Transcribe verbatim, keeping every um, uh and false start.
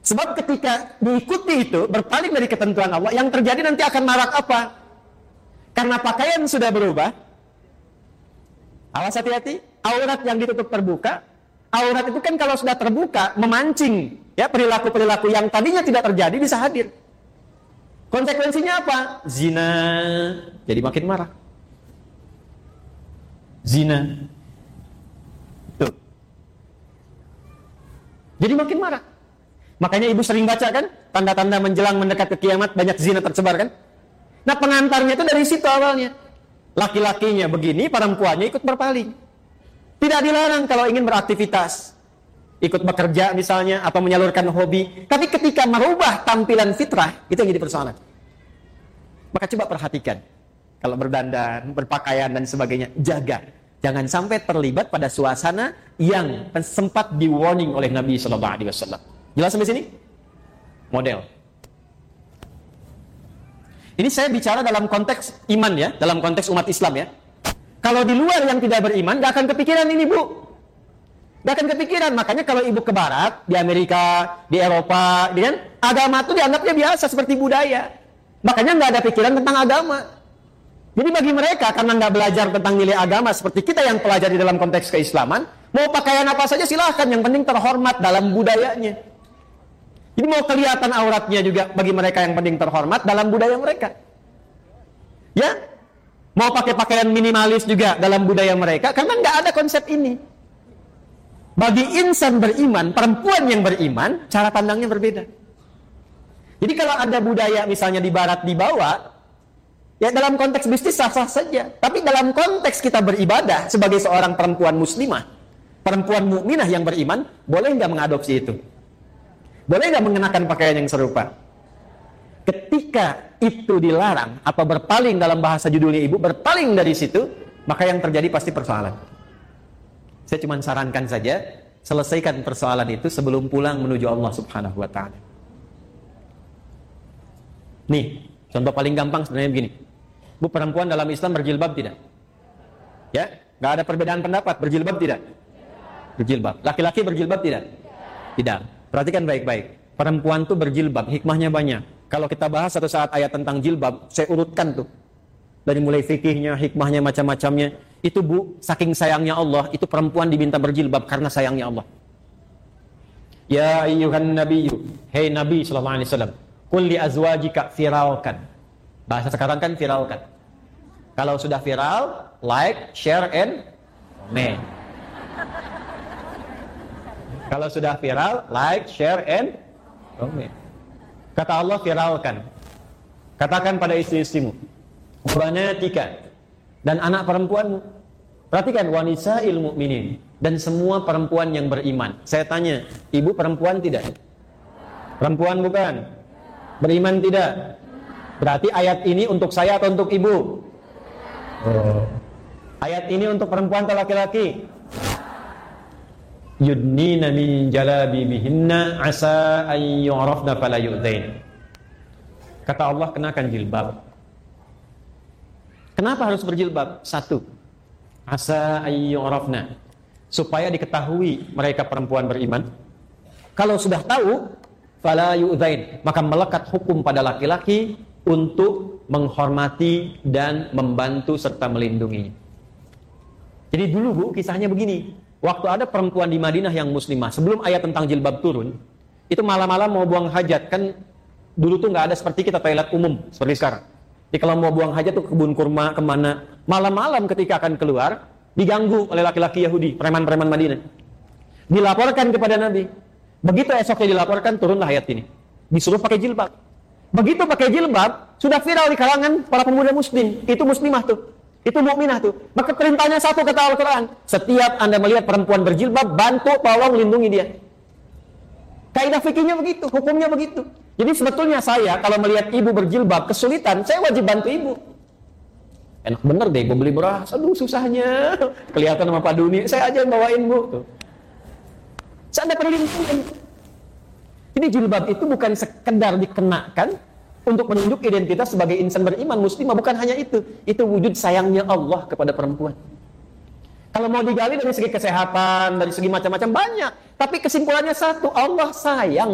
Sebab ketika diikuti itu, berpaling dari ketentuan Allah, yang terjadi nanti akan marak apa? Karena pakaian sudah berubah. Awas hati-hati, aurat yang ditutup terbuka. Aurat itu kan kalau sudah terbuka, memancing ya perilaku-perilaku yang tadinya tidak terjadi bisa hadir. Konsekuensinya apa? Zina. Jadi makin marah. Zina. Tuh. Jadi makin marah. Makanya ibu sering baca kan, tanda-tanda menjelang mendekat ke kiamat banyak zina tersebar kan. Nah pengantarnya itu dari situ awalnya. Laki-lakinya begini, perempuannya ikut berpaling. Tidak dilarang kalau ingin beraktivitas, ikut bekerja misalnya, atau menyalurkan hobi. Tapi ketika merubah tampilan fitrah, itu yang jadi persoalan. Maka coba perhatikan. Kalau berdandan, berpakaian dan sebagainya, jaga. Jangan sampai terlibat pada suasana yang sempat di-warning oleh Nabi shallallahu alaihi wasallam. Jelas sampai sini? Model. Ini saya bicara dalam konteks iman ya, dalam konteks umat Islam ya. Kalau di luar yang tidak beriman, gak akan kepikiran ini bu. Gak akan kepikiran. Makanya kalau ibu ke barat, di Amerika, di Eropa, kan, agama itu dianggapnya biasa seperti budaya. Makanya gak ada pikiran tentang agama. Jadi bagi mereka, karena gak belajar tentang nilai agama seperti kita yang pelajari dalam konteks keislaman, mau pakaian apa saja silahkan, yang penting terhormat dalam budayanya. Jadi mau kelihatan auratnya juga bagi mereka yang penting terhormat dalam budaya mereka. Ya, mau pakai pakaian minimalis juga dalam budaya mereka, karena nggak ada konsep ini. Bagi insan beriman, perempuan yang beriman, cara pandangnya berbeda. Jadi kalau ada budaya misalnya di barat dibawa, ya dalam konteks bisnis sah-sah saja. Tapi dalam konteks kita beribadah sebagai seorang perempuan muslimah, perempuan mukminah yang beriman, boleh nggak mengadopsi itu? Boleh nggak mengenakan pakaian yang serupa? Ketika itu dilarang atau berpaling, dalam bahasa judulnya ibu, berpaling dari situ, maka yang terjadi pasti persoalan. Saya cuma sarankan saja, selesaikan persoalan itu sebelum pulang menuju Allah Subhanahu wa Ta'ala. Nih, contoh paling gampang sebenarnya begini. Bu, perempuan dalam Islam berjilbab tidak? Ya, nggak ada perbedaan pendapat. Berjilbab tidak? Berjilbab. Laki-laki berjilbab tidak? Tidak. Perhatikan baik-baik. Perempuan tuh berjilbab, hikmahnya banyak. Kalau kita bahas satu saat ayat tentang jilbab, saya urutkan tuh. Dari mulai fikihnya, hikmahnya, macam-macamnya. Itu bu, saking sayangnya Allah, itu perempuan diminta berjilbab karena sayangnya Allah. Ya ayyuhan nabiyyu, hei Nabi sallallahu alaihi wasallam, qul li azwajika firalkan. Bahasa sekarang kan viralkan. Kalau sudah viral, like, share, and comment. Kalau sudah viral, like, share, and comment. Kata Allah, viralkan. Katakan pada istri-istrimu, banatika, dan anak perempuanmu. Perhatikan, wanisa'il mu'minin, dan semua perempuan yang beriman. Saya tanya, ibu perempuan tidak? Perempuan bukan? Beriman tidak? Berarti ayat ini untuk saya atau untuk ibu? Oh. Ayat ini untuk perempuan atau laki-laki? Yudnina min jalabibihinna asa an yu'rafna fala yu'dzain. Kata Allah, kenakan jilbab. Kenapa harus berjilbab? Satu, asa an yu'rafna, supaya diketahui mereka perempuan beriman. Kalau sudah tahu, fala yu'dzain, maka melekat hukum pada laki-laki untuk menghormati dan membantu serta melindunginya. Jadi dulu bu, kisahnya begini. Waktu ada perempuan di Madinah yang muslimah, sebelum ayat tentang jilbab turun, itu malam-malam mau buang hajat, kan dulu tuh nggak ada seperti kita toilet umum seperti sekarang. Jadi kalau mau buang hajat tuh kebun kurma kemana, malam-malam ketika akan keluar diganggu oleh laki-laki Yahudi, preman-preman Madinah. Dilaporkan kepada Nabi. Begitu esoknya dilaporkan, turunlah ayat ini. Disuruh pakai jilbab. Begitu pakai jilbab, sudah viral di kalangan para pemuda muslim. Itu muslimah tuh. Itu mukminah tuh. Maka perintahnya satu, kata Al-Quran. Setiap Anda melihat perempuan berjilbab, bantu, tolong, lindungi dia. Kaidah fikihnya begitu, hukumnya begitu. Jadi sebetulnya saya, kalau melihat ibu berjilbab, kesulitan, saya wajib bantu ibu. Enak bener deh, ibu beli beras, aduh susahnya. Kelihatan sama Pak Duni, saya aja yang bawain bu. Tuh. Saya ada perlindungan. Jadi jilbab itu bukan sekedar dikenakan untuk menunjuk identitas sebagai insan beriman muslimah, bukan hanya itu. Itu wujud sayangnya Allah kepada perempuan. Kalau mau digali dari segi kesehatan, dari segi macam-macam banyak, tapi kesimpulannya satu, Allah sayang